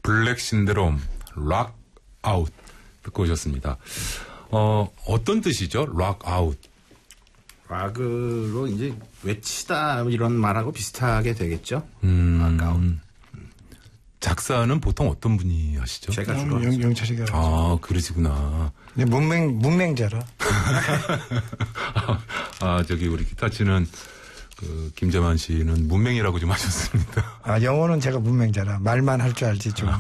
블랙 신드롬, 락 아웃 듣고 오셨습니다. 어떤 뜻이죠? 락 아웃. 락으로 이제 외치다 이런 말하고 비슷하게 되겠죠. 락 아웃. 작사는 보통 어떤 분이 하시죠? 제가 주로 영철이가. 아, 그러시구나. 네, 문맹자라. 저기 우리 기타 치는 그 김재만 씨는 문맹이라고 좀 하셨습니다. 영어는 제가 문맹자라. 말만 할 줄 알지 좀.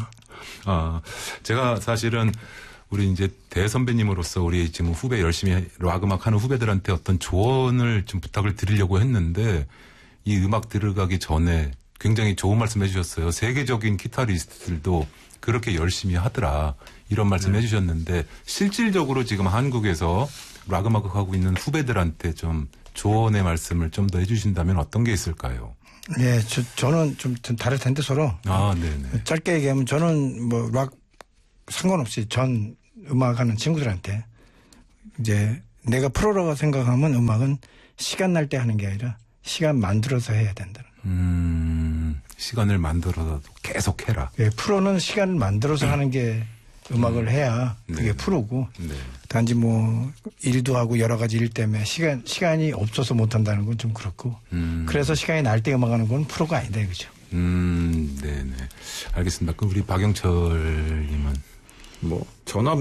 제가 사실은 우리 이제 대선배님으로서 우리 지금 후배 열심히 락 음악 하는 후배들한테 어떤 조언을 좀 부탁을 드리려고 했는데 이 음악 들어가기 전에 굉장히 좋은 말씀 해주셨어요. 세계적인 기타리스트들도 그렇게 열심히 하더라. 이런 말씀 해주셨는데 실질적으로 지금 한국에서 락 음악을 하고 있는 후배들한테 좀 조언의 말씀을 좀 더 해주신다면 어떤 게 있을까요? 네, 저는 좀 다를 텐데 서로. 네네. 짧게 얘기하면 저는 뭐 락 상관없이 전 음악하는 친구들한테 이제 내가 프로라고 생각하면 음악은 시간 날 때 하는 게 아니라 시간 만들어서 해야 된다는. 시간을 만들어서 계속 해라. 예, 프로는 시간을 만들어서 하는 게 음악을 해야 그게 프로고. 네. 단지 뭐 일도 하고 여러 가지 일 때문에 시간이 없어서 못 한다는 건 좀 그렇고. 그래서 시간이 날 때 음악하는 건 프로가 아니다 이거죠. 네네. 알겠습니다. 그럼 우리 박영철님은 뭐 전업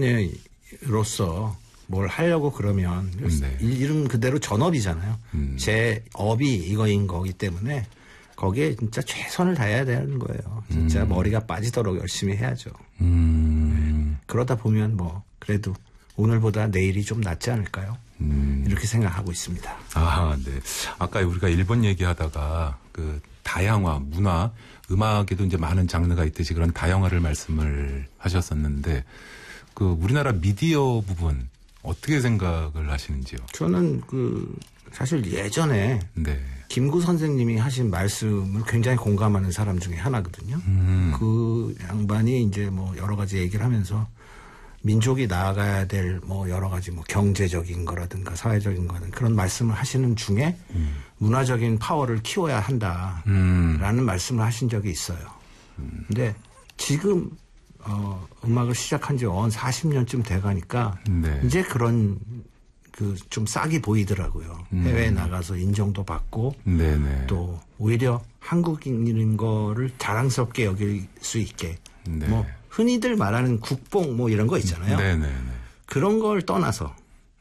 뮤지션으로서 뭘 하려고 그러면 이름 그대로 전업이잖아요. 제 업이 이거인 거기 때문에 거기에 진짜 최선을 다해야 되는 거예요. 진짜 머리가 빠지도록 열심히 해야죠. 네. 그러다 보면 뭐 그래도 오늘보다 내일이 좀 낫지 않을까요? 이렇게 생각하고 있습니다. 네. 아까 우리가 일본 얘기하다가 그 다양화, 문화, 음악에도 이제 많은 장르가 있듯이 그런 다양화를 말씀을 하셨었는데 그 우리나라 미디어 부분 어떻게 생각을 하시는지요? 저는 사실 예전에 김구 선생님이 하신 말씀을 굉장히 공감하는 사람 중에 하나거든요. 그 양반이 이제 뭐 여러 가지 얘기를 하면서 민족이 나아가야 될 뭐 여러 가지 뭐 경제적인 거라든가 사회적인 거라든가 그런 말씀을 하시는 중에 문화적인 파워를 키워야 한다라는 말씀을 하신 적이 있어요. 근데 지금 음악을 시작한 지 40년쯤 돼가니까 이제 그런 좀 싹이 보이더라고요. 해외에 나가서 인정도 받고 또 오히려 한국인인 거를 자랑스럽게 여길 수 있게 뭐 흔히들 말하는 국뽕 뭐 이런 거 있잖아요. 그런 걸 떠나서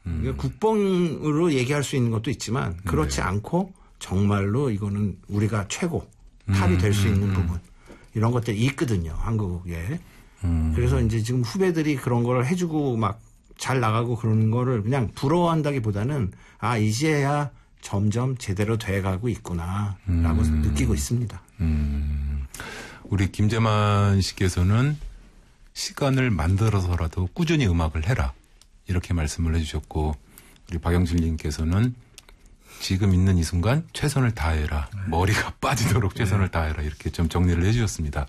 국뽕으로 얘기할 수 있는 것도 있지만 그렇지 않고 정말로 이거는 우리가 최고 탑이 될 수 있는 부분 이런 것들이 있거든요. 한국에. 그래서 이제 지금 후배들이 그런 걸 해주고 막 잘 나가고 그러는 거를 그냥 부러워한다기보다는 이제야 점점 제대로 돼가고 있구나라고 느끼고 있습니다. 우리 김재만 씨께서는 시간을 만들어서라도 꾸준히 음악을 해라 이렇게 말씀을 해주셨고 우리 박영실님께서는 지금 있는 이 순간 최선을 다해라. 머리가 빠지도록 최선을 다해라. 이렇게 좀 정리를 해주셨습니다.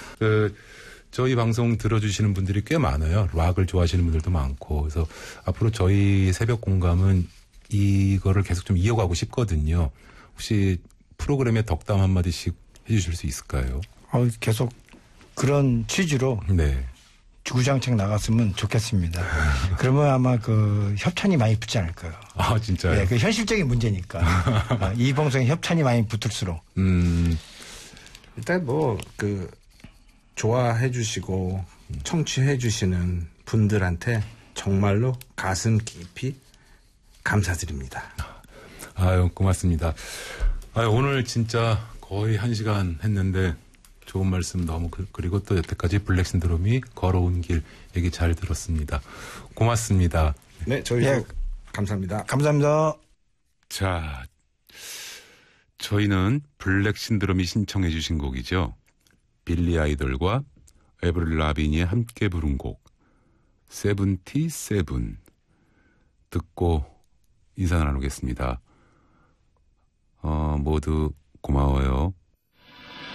저희 방송 들어주시는 분들이 꽤 많아요. 락을 좋아하시는 분들도 많고. 그래서 앞으로 저희 새벽 공감은 이거를 계속 좀 이어가고 싶거든요. 혹시 프로그램에 덕담 한마디씩 해주실 수 있을까요? 계속 그런 취지로 주구장창 나갔으면 좋겠습니다. 그러면 아마 협찬이 많이 붙지 않을까요? 진짜요? 네, 현실적인 문제니까. 이 방송에 협찬이 많이 붙을수록. 일단 좋아해 주시고 청취해 주시는 분들한테 정말로 가슴 깊이 감사드립니다. 고맙습니다. 오늘 진짜 거의 1시간 했는데 좋은 말씀 너무 그리고 또 여태까지 블랙 신드롬이 걸어온 길 얘기 잘 들었습니다. 고맙습니다. 네, 저희도 감사합니다. 감사합니다. 자, 저희는 블랙 신드롬이 신청해 주신 곡이죠. 빌리 아이돌과 에브릴 라빈이 함께 부른 곡 77 듣고 인사 나누겠습니다. 모두 고마워요.